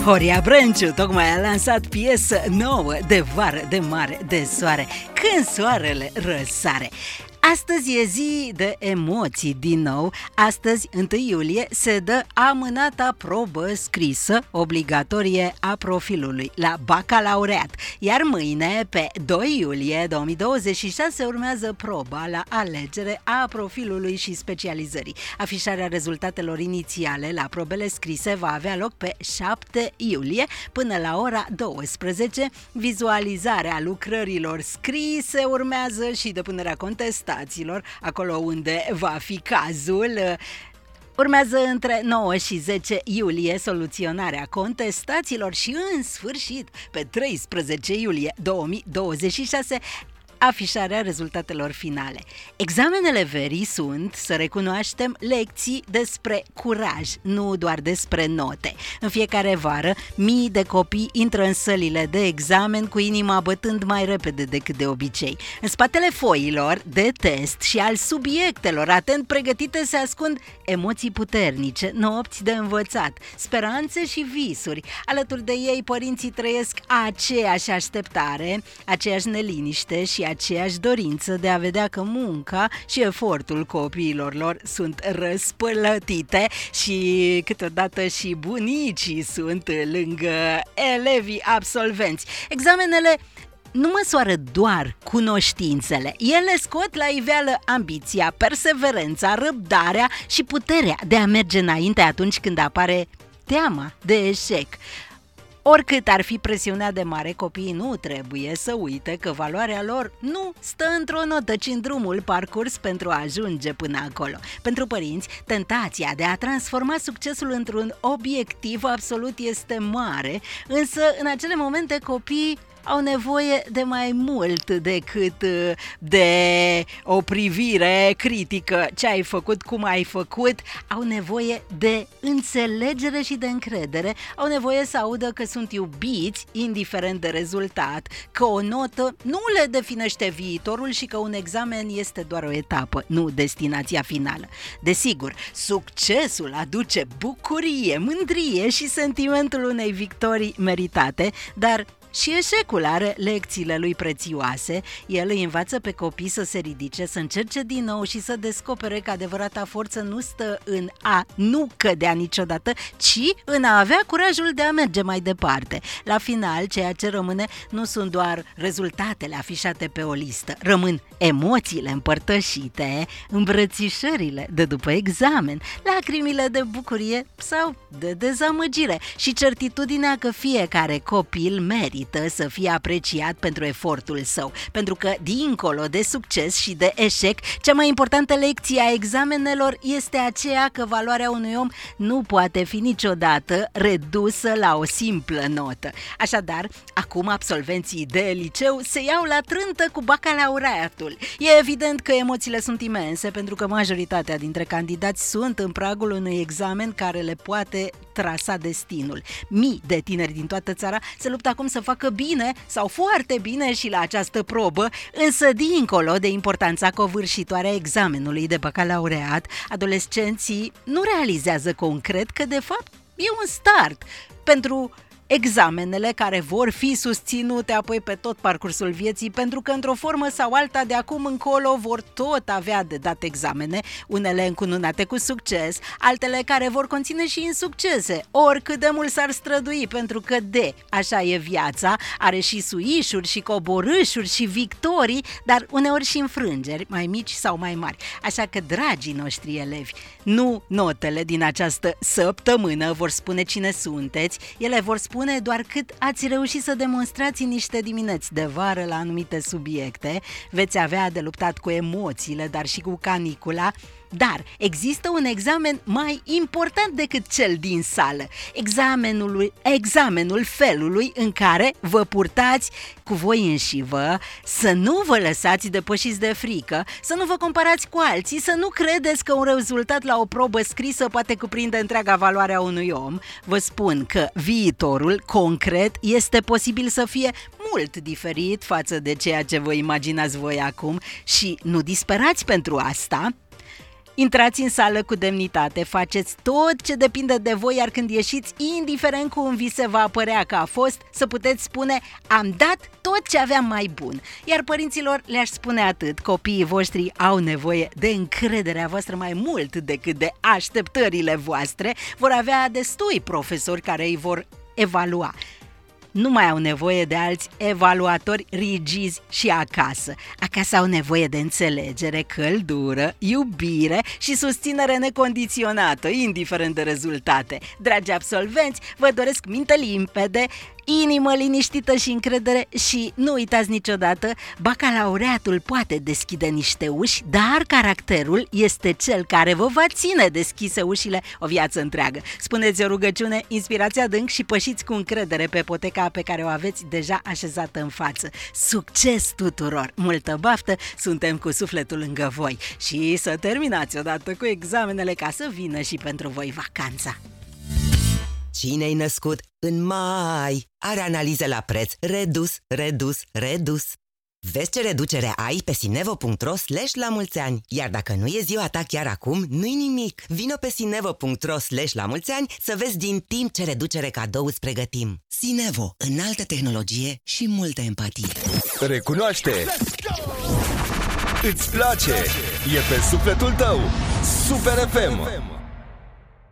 Horia Brânciu tocmai a lansat piesă nouă de vară, de mare, de soare, când soarele răsare. Astăzi e zi de emoții din nou. Astăzi, 1 iulie, se dă amânata probă scrisă obligatorie a profilului la bacalaureat. Iar mâine, pe 2 iulie 2026, urmează proba la alegere a profilului și specializării. Afișarea rezultatelor inițiale la probele scrise va avea loc pe 7 iulie până la ora 12. Vizualizarea lucrărilor scrise urmează și depunerea contestațiilor, acolo unde va fi cazul. Urmează între 9 și 10 iulie soluționarea contestațiilor și, în sfârșit, pe 13 iulie 2026, afișarea rezultatelor finale. Examenele verii sunt, să recunoaștem, lecții despre curaj, nu doar despre note. În fiecare vară, mii de copii intră în sălile de examen cu inima bătând mai repede decât de obicei. În spatele foilor de test și al subiectelor atent pregătite se ascund emoții puternice, nopți de învățat, speranțe și visuri. Alături de ei, părinții trăiesc aceeași așteptare, aceeași neliniște și aceeași dorință de a vedea că munca și efortul copiilor lor sunt răsplătite și câteodată și bunicii sunt lângă elevii absolvenți. Examenele nu măsoară doar cunoștințele, ele scot la iveală ambiția, perseverența, răbdarea și puterea de a merge înainte atunci când apare teama de eșec. Oricât ar fi presiunea de mare, copiii nu trebuie să uite că valoarea lor nu stă într-o notă, ci în drumul parcurs pentru a ajunge până acolo. Pentru părinți, tentația de a transforma succesul într-un obiectiv absolut este mare, însă în acele momente copiii au nevoie de mai mult decât de o privire critică. Ce ai făcut, cum ai făcut, au nevoie de înțelegere și de încredere, au nevoie să audă că sunt iubiți, indiferent de rezultat, că o notă nu le definește viitorul și că un examen este doar o etapă, nu destinația finală. Desigur, succesul aduce bucurie, mândrie și sentimentul unei victorii meritate, dar și eșecul are lecțiile lui prețioase. El îi învață pe copii să se ridice, să încerce din nou și să descopere că adevărata forță nu stă în a nu cădea niciodată, ci în a avea curajul de a merge mai departe. La final, ceea ce rămâne nu sunt doar rezultatele afișate pe o listă, rămân emoțiile împărtășite, îmbrățișările de după examen, lacrimile de bucurie sau de dezamăgire și certitudinea că fiecare copil merită să fie apreciat pentru efortul său, pentru că, dincolo de succes și de eșec, cea mai importantă lecție a examenelor este aceea că valoarea unui om nu poate fi niciodată redusă la o simplă notă. Așadar, acum absolvenții de liceu se iau la trântă cu bacalaureatul. E evident că emoțiile sunt imense, pentru că majoritatea dintre candidați sunt în pragul unui examen care le poate trasa destinul. Mii de tineri din toată țara se luptă acum să facă bine sau foarte bine și la această probă, însă dincolo de importanța covârșitoare a examenului de bacalaureat, adolescenții nu realizează concret că de fapt e un start pentru examenele care vor fi susținute apoi pe tot parcursul vieții, pentru că într-o formă sau alta de acum încolo vor tot avea de dat examene, unele încununate cu succes, altele care vor conține și insuccese, oricât de mult s-ar strădui, pentru că așa e viața, are și suișuri și coborâșuri și victorii, dar uneori și înfrângeri, mai mici sau mai mari. Așa că, dragii noștri elevi, nu notele din această săptămână vor spune cine sunteți, ele vor spune doar cât ați reușit să demonstrați în niște dimineți de vară la anumite subiecte. Veți avea de luptat cu emoțiile, dar și cu canicula. Dar există un examen mai important decât cel din sală. Examenul felului în care vă purtați cu voi înșivă, să nu vă lăsați depășiți de frică, să nu vă comparați cu alții, să nu credeți că un rezultat la o probă scrisă poate cuprinde întreaga valoare a unui om. Vă spun că viitorul concret este posibil să fie mult diferit față de ceea ce vă imaginați voi acum și nu disperați pentru asta. Intrați în sală cu demnitate, faceți tot ce depinde de voi, iar când ieșiți, indiferent cum vi se va părea că a fost, să puteți spune: am dat tot ce aveam mai bun. Iar părinților le-aș spune atât: copiii voștri au nevoie de încrederea voastră mai mult decât de așteptările voastre. Vor avea destui profesori care îi vor evalua. Nu mai au nevoie de alți evaluatori rigizi și acasă. Acasă au nevoie de înțelegere, căldură, iubire și susținere necondiționată, indiferent de rezultate. Dragi absolvenți, vă doresc minte limpede, inimă liniștită și încredere și nu uitați niciodată, bacalaureatul poate deschide niște uși, dar caracterul este cel care vă va ține deschise ușile o viață întreagă. Spuneți o rugăciune, inspirați adânc și pășiți cu încredere pe poteca pe care o aveți deja așezată în față. Succes tuturor! Multă baftă, suntem cu sufletul lângă voi și să terminați odată cu examenele ca să vină și pentru voi vacanța. Cine-i născut în mai are analize la preț redus, redus, redus. Vezi ce reducere ai pe sinevo.ro/lamulțeani. Iar dacă nu e ziua ta chiar acum, nu-i nimic. Vino pe sinevo.ro/lamulțeani să vezi din timp ce reducere cadou îți pregătim. Sinevo, înaltă tehnologie și multă empatie. Recunoaște! Îți place! E pe sufletul tău! Super FM!